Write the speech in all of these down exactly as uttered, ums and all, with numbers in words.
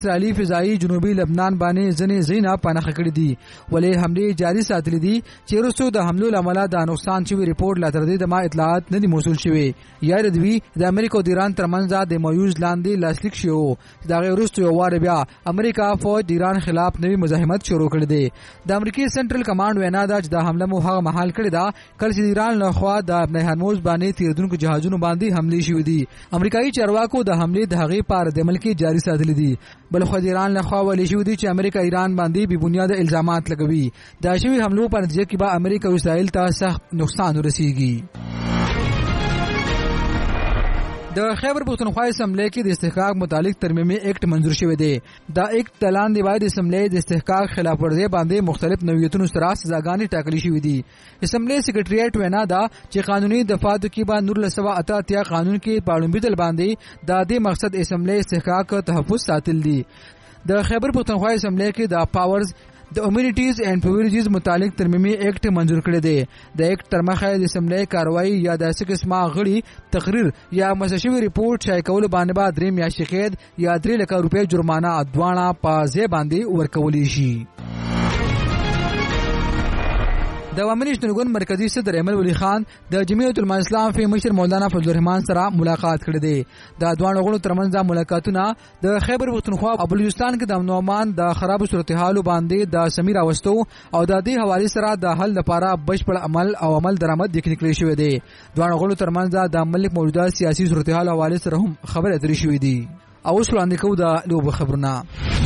اسرائیلي فضائي جنوبي لبنان باندې ځنې ځایونه پناه کړي دي ولې حمله جاري ساتلې دي چې وروسته د حملو لامل د نقصان شوی ریپورت لا تر دې د ما اطلاعات نه دي موصول شوی یا ردوی د امریکا او د ایران ترمنځ د مویوز لاندې لاسلیک شو دا غیر وروسته یو واره بیا امریکا فوج د ایران خلاف نوی مزاحمت شروع کړی دی د امریکای سنټرل کمانډ وینا دا چې د حمله مو هغه محل کړی دا کله چې ایران له خوا د ابن هرموز باندې تیردونکو جهازونو باندې حمله شوې دي امریکایي چارواکو د حمله د هغې پر د ملکی جاري ساتلې دي بل خو ایران له خوا ولې شوې دي چې امریکا ایران باندې بې بنیاد الزامات لګوي دا شوی حملو په نتیجه کې به امریکا او اسرائیل ته سخت نقصان ورسیږي د خیبر پختونخوا اسمبلی کې د استحقاق متعلق ترمیمي اکټ منظور شوی دی دا اکټ تلان دی باید اسمبلی د استحقاق خلاف ورزي باندې مختلف نوعیتونو سره سزاګانې ټاکلې شوې دي اسمبلی سیکریټریټ وینا دا چې قانوني دفعاتو کې به نور لسوا اتاتیا قانون کې پاړومبي دل باندې د دې مقصد اسمبلی استحقاق تحفظ ساتل دي د خیبر پختونخوا اسمبلی کې د پاورز د امینټیز اینڈ پریویلیجز متعلق ترمیمي اکټ منظور کړی دی د اکټ تر مخه د اسمبلی کاروایی یا د اساس قسمه غړي تقریر یا مسشوي ریپورت شای کول باندې با درې میاشتې قید یا درې لک روپۍ جرمانه ادوانه په ځای باندې ورکولی شي د عوامي شنوګون مرکزی صدر احمد ولی خان د جمعیت العلماء اسلام فی مشر مولانا فضل الرحمن سره ملاقات کړی دی د دوه غړو ترمنځ ملاقاتونه د خیبر پختونخوا او بلوچستان کې د امن د خراب صورتحال باندې د سمیر اوستو او د دې حواله سره د حل لپاره بشپړ عمل او عمل درآمد د نکلي شوې دی دوه غړو ترمنځ د ملک موجوده سیاسي صورتحال حواله سره هم خبرې اترې شوې دي او اوس وړاندې کوو د لوب خبرونه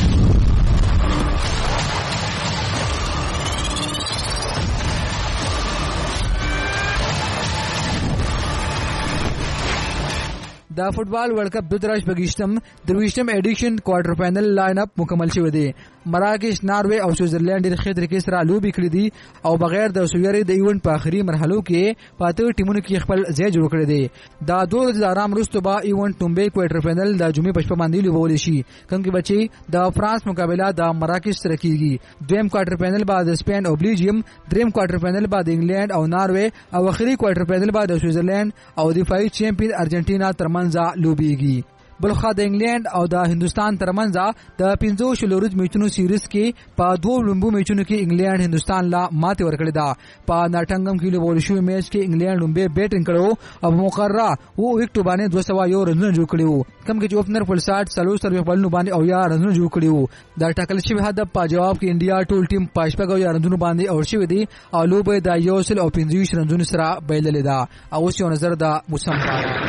د فوتبال ورلد کپ دوه بگیشتم درویشتم ایډیشن کوارټر فائنل لاین اپ مکمل شوی دی مراکش ناروے او سویټزرلند ډېر ښه طریقې سره لوبي کړې دي او بغیر د سویری د ایونت په اخري مرحلو کې پاتې ټیمونو کې خپل ځای جوړ کړی دی دا دوه ورځې د آرام وروسته به ایونت ټومبې کوارټر فائنل د جمعې په شپه باندې لوبول شي کوم کې بچي د فرانس مقابله د مراکش سره کیږي دویم کوارټر فائنل بعد سپین او بلجیم دریم کوارټر فائنل بعد انګلند او ناروے او اخري کوارټر فائنل بعد سویټزرلند او دفاعي چیمپیون ارجنټینا ترمنځ لوبيږي بلخا د انګلند او د هندستان ترمنځ د پنځو شلورج میچونو سیریز کې په دوه لومبو میچونو کې انګلند هندستان لا ماته ورکړه دا په ناټنګم کې لوبول شوی میچ کې انګلند لومبه بیټینګ کړو او مقرره وو وکټو باندې دوه سوه یو رنونه جوړ کړو کم کې اوپنر فلساټ سلو سر بلنو باندې او یا رنونه جوړ کړو دا ټاکل شوی هدف په جواب کې انډیا ټول ټیم پښپګو یا رنونه باندې اور شوی دی او لوبه د یو سل او پنځه رنونه سره بایلل دا او اوس یو نظر د موسم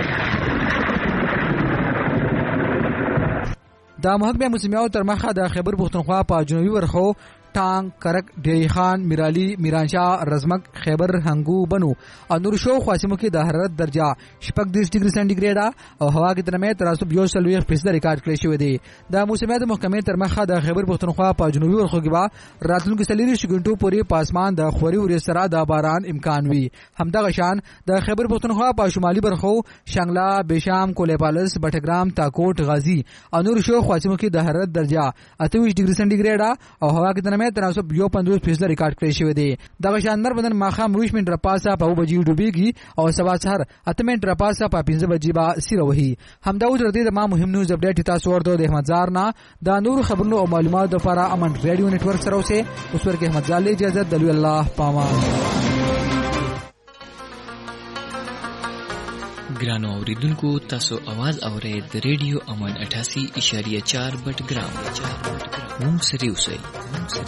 د محکمه موسمیاتو تر مخه د خیبر پختونخوا په جنوبي برخو ټانګ کرک ډیری خان میرالی میرانشاه رزمک خیبر هنګو بنو او نور شو خاصمو کې د حرارت درجه شپږ دیرش ډیګري سنټیګریډ او هوا کې ترمه تراسب یو سلوي فیصد ریکارډ کړی شوی دی د موسمیاتو محکمې تر مخه د خیبر پختونخوا په جنوبي برخو کې با راتلونکي سلیری شګونټو پورې پاسمان د خوري ورې سره د باران امکان وي همدغه شان د خیبر پختونخوا په شمالي برخو شنګلا بشام کولیپالس بټګرام تاکوټ غازی او نور شو خاصمو کې د حرارت درجه اته ویشت ډیګري سنټیګریډ او هوا کې ترمه تراسب یو پنځوس فیصد ریکارډ کړی شوی دی دغه شاندار بدن ماخام روش منټ رپاسا په بجې ډوبېږي او سبا سحر اته منټ رپاسا په پنځه بجې با سیره وهي همدا اوس ردی د ما مهم نیوز اپډیټ تاسو ورته د احمد زار نه د نور خبرونو او معلوماتو لپاره امن ریډیو نتورک سره اوسه اوس ورکه احمد زار له اجازه دلو الله پامان ګرانو اوریدونکو تاسو आवाज اورئ د ریډیو امن اٹھاسی اشاریه چار بټ ګرام مونږ سره اوسئ